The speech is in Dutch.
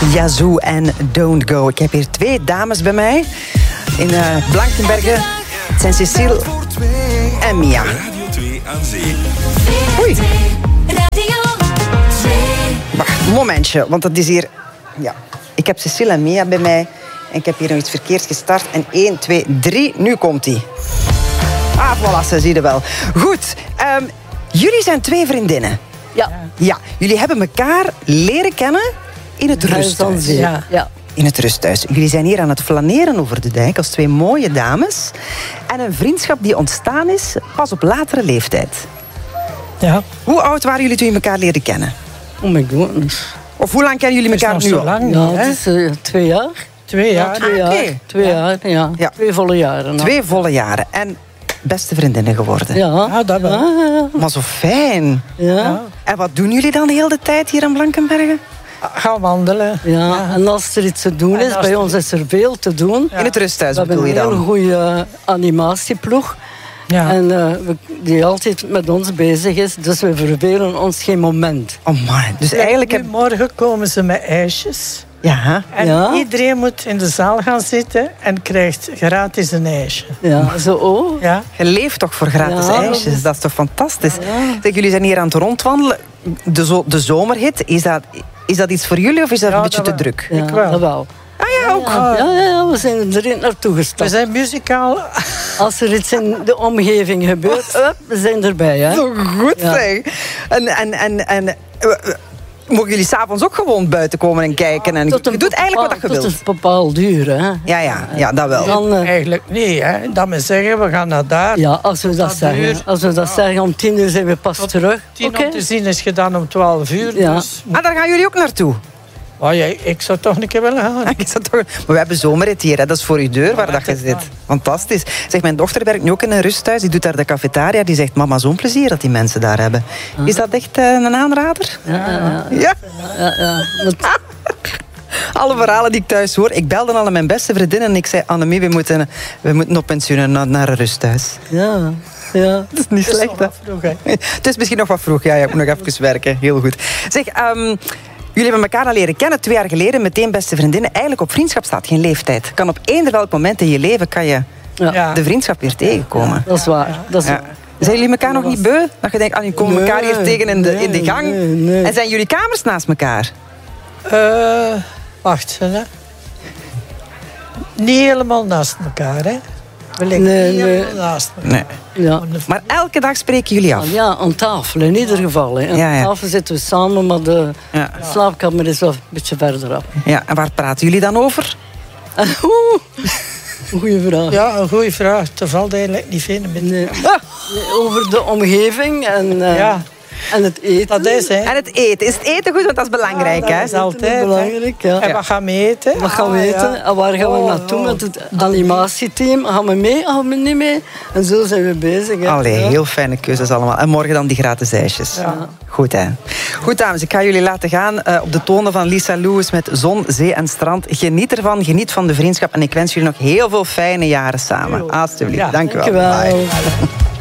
Yazoo en Don't Go. Ik heb hier 2 dames bij mij in Blankenberge. Het zijn Cecile en Mia. Radio 2 aan Zee. Oei. Wacht, een momentje, want dat is hier... Ja, ik heb Cecile en Mia bij mij. En ik heb hier nog iets verkeerd gestart. En 1, 2, 3, nu komt die. Ah, voilà, ze zie je wel. Goed, jullie zijn 2 vriendinnen. Ja, jullie hebben elkaar leren kennen in het rusthuis. Ja. In het rusthuis. Jullie zijn hier aan het flaneren over de dijk als 2 mooie dames. En een vriendschap die ontstaan is pas op latere leeftijd. Ja. Hoe oud waren jullie toen je elkaar leerde kennen? Oh my goodness. Of hoe lang kennen jullie elkaar nog nu zo al? lang Ja, niet, hè? het is 2 jaar. 2 jaar. 2 jaar. oké. 2 jaar, ja. Ja. 2 volle jaren. 2 volle jaren. En beste vriendinnen geworden. Ja. Ja, dat wel. Ja. Maar zo fijn. Ja. En wat doen jullie dan de hele tijd hier in Blankenberge? Gaan wandelen. Ja, en als er iets te doen is, bij ons is er veel te doen. In het rusthuis We hebben bedoel een je hele dan? goede animatieploeg. Ja. En die altijd met ons bezig is. Dus we vervelen ons geen moment. Oh man, dus eigenlijk heb... Nu morgen komen ze met ijsjes. Ja, En Ja. iedereen moet in de zaal gaan zitten en krijgt gratis een ijsje. Ja, zo. Oh. Ja. je leeft toch voor gratis Ja, ijsjes? Dat is toch fantastisch? Zeg, jullie zijn hier aan het rondwandelen. De zomerhit, is dat iets voor jullie of is dat Ja, een beetje dat te wel. druk? Ja, Ik wel. dat wel. Ah ja, ook. Ja, we zijn er naartoe We gestapt. zijn muzikaal. Als er iets in de omgeving gebeurt, we zijn erbij. Hè? Zo goed Ja. zeg. En mogen jullie s'avonds ook gewoon buiten komen en kijken? En je doet eigenlijk wat je Tot wilt. een bepaald uur. Hè? Ja, dat wel. Dan, Eigenlijk niet, hè. Dat we zeggen, we gaan naar daar. ja, als we dat Tot zeggen. uur. Als we dat zeggen, om 10 uur zijn we pas terug. 10 Oké? om te zien is gedaan om 12 uur. Ja. Dus Ah, daar gaan jullie ook naartoe? oh, ja, ik zou toch een keer willen gaan. Is dat toch... Maar we hebben zomerrit hier, hè. Dat is voor je deur waar dat je zit. Fantastisch. Zeg, mijn dochter werkt nu ook in een rusthuis. Die doet daar de cafetaria. Die zegt, mama, zo'n plezier dat die mensen daar hebben. Is dat echt een aanrader? Ja. Ja. Want- Alle verhalen die ik thuis hoor. Ik belde al aan mijn beste vriendin en ik zei, Annemie, we moeten op pensioen naar een rusthuis. ja. Dat is niet Dat is slecht, nog hè? wat vroeg, hè. Het is misschien nog wat vroeg. Ja, ik moet nog even werken. Heel goed. Zeg, jullie hebben elkaar al leren kennen 2 jaar geleden. Meteen beste vriendinnen. Eigenlijk op vriendschap staat geen leeftijd. Kan op eender welk moment in je leven kan je Ja. de vriendschap weer tegenkomen. Dat is waar. Dat is Ja. waar. Zijn jullie elkaar nog niet beu? Dat je denkt, jullie komen Nee, elkaar hier tegen in de gang. nee. En zijn jullie kamers naast elkaar? Wacht, hè. Niet helemaal naast elkaar, hè. We liggen Nee, niet nee. helemaal naast elkaar. Nee. Ja. Maar elke dag spreken jullie af. Ja, aan tafel in ieder geval. Hè. Aan Ja. tafel zitten we samen, maar de Ja. slaapkamer is wel een beetje verderaf. Ja. En waar praten jullie dan over? Goeie vraag. Ja, een goede vraag. Er valt eigenlijk niet veel in. Nee. Over de omgeving en, Ja. en het eten. Dat is, hè. En het eten. Is het eten goed? Want dat is belangrijk, hè? dat is altijd, hè. belangrijk. Ja. En wat gaan we eten? Wat gaan we eten? En waar gaan we Oh, naartoe oh. met het animatieteam? Gaan we mee? Gaan we niet mee? En zo zijn we bezig. Hè. Allee, Ja. heel fijne keuzes allemaal. En morgen dan die gratis ijsjes. Ja. Goed, hè. Goed, dames. Ik ga jullie laten gaan op de tonen van Lisa Lewis met Zon, Zee en Strand. Geniet ervan, geniet van de vriendschap. En ik wens jullie nog heel veel fijne jaren samen. Alsjeblieft. Ja, Dank u wel. Dankjewel. Bye.